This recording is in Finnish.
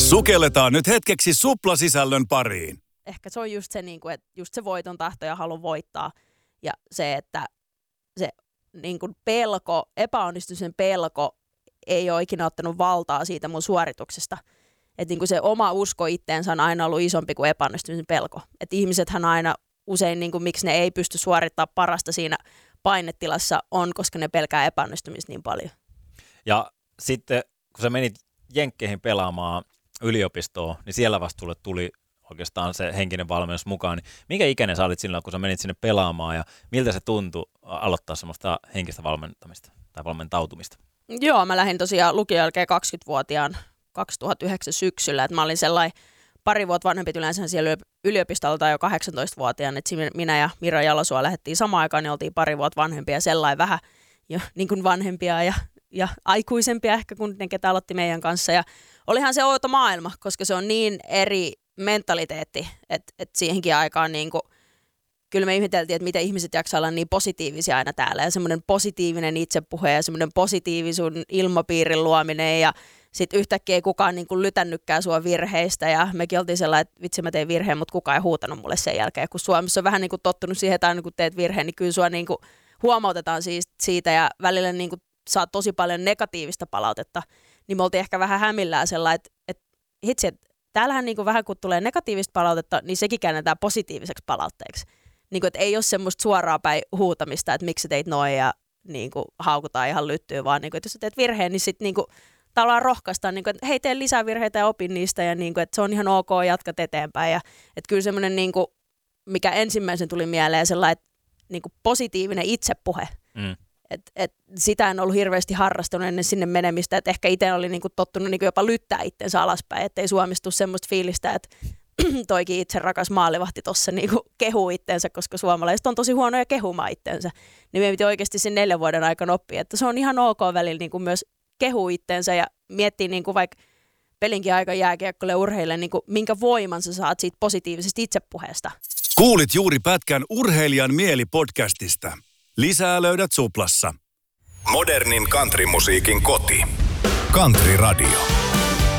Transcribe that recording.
Sukelletaan nyt hetkeksi suplasisällön pariin. Ehkä se on just se, niin kuin, että just se voiton tahto ja halu voittaa. Ja se, että se niin kuin pelko, epäonnistumisen pelko ei ole ikinä ottanut valtaa siitä mun suorituksesta. Että niin kuin se oma usko itteensä on aina ollut isompi kuin epäonnistumisen pelko. Että ihmisethän aina usein, niin kuin, miksi ne ei pysty suorittamaan parasta siinä painetilassa on, koska ne pelkää epäonnistumista niin paljon. Ja sitten kun sä menit Jenkkeihin pelaamaan yliopistoon, niin siellä vasta sulle tuli oikeastaan se henkinen valmennus mukaan. Niin minkä ikäinen sä olit silloin, kun sä menit sinne pelaamaan ja miltä se tuntui aloittaa semmoista henkistä valmentamista tai valmentautumista? Joo, mä lähdin tosiaan lukion jälkeen 20-vuotiaan 2009 syksyllä, että mä olin sellainen pari vuotta vanhempi yleensä siellä yliopistolta jo 18-vuotiaan, että minä ja Miro Jalosua lähdettiin samaan aikaan, niin oltiin pari vuotta vanhempia, sellainen vähän jo niin kuin vanhempia ja aikuisempia ehkä kuin ne, ketä aloitti meidän kanssa. Ja olihan se outo maailma, koska se on niin eri mentaliteetti, että siihenkin aikaan niin kuin, kyllä me ihmeteltiin, että miten ihmiset jaksaa olla niin positiivisia aina täällä. Ja semmoinen positiivinen itsepuhe ja semmoinen positiivisuuden ilmapiirin luominen ja sitten yhtäkkiä ei kukaan niin kuin lytännytkään sua virheistä ja mekin oltiin sellainen, että vitsi mä tein virheen, mutta kukaan ei huutanut mulle sen jälkeen. Kun Suomessa on vähän niin kuin tottunut siihen, että aina kun teet virheen, niin kyllä sua niin kuin huomautetaan siitä ja välillä niin kuin saat tosi paljon negatiivista palautetta. Niin me oltiin ehkä vähän hämillään sellainen, että hitsi, että täällähän niin kuin vähän kun tulee negatiivista palautetta, niin sekin käännetään positiiviseksi palautteeksi. Niin kuin, että ei ole semmoista suoraan päin huutamista, että miksi sä teit noin ja niin kuin haukutaan ihan lyttyy, vaan niin kuin, että jos sä teet virheen, niin sitten niin kuin tavallaan rohkaistaan, niin kuin, että hei, tee lisää virheitä ja opin niistä ja niin kuin, että se on ihan ok, jatkat eteenpäin. Ja että kyllä semmoinen, niin kuin, mikä ensimmäisen tuli mieleen, sellainen niin kuin positiivinen itsepuhe. Sitä en ollut hirveästi harrastanut ennen sinne menemistä, että ehkä itse oli niin kuin tottunut niin kuin jopa lyttää itsensä alaspäin, ettei Suomessa tule semmoista fiilistä, että toikin itse rakas maalivahti tuossa niinku kehuu itsensä, koska suomalaiset on tosi huonoja kehumaan itsensä. Niin me piti oikeasti sen 4 vuoden aikana oppia, että se on ihan ok välillä niinku myös kehuu itsensä ja miettiä niinku vaikka pelinkin aika jääkiekkoille urheille, niinku, minkä voiman sä saat siitä positiivisesta itsepuheesta. Kuulit juuri pätkän Urheilijan mieli-podcastista. Lisää löydät suplassa. Modernin countrymusiikin koti. Country Radio.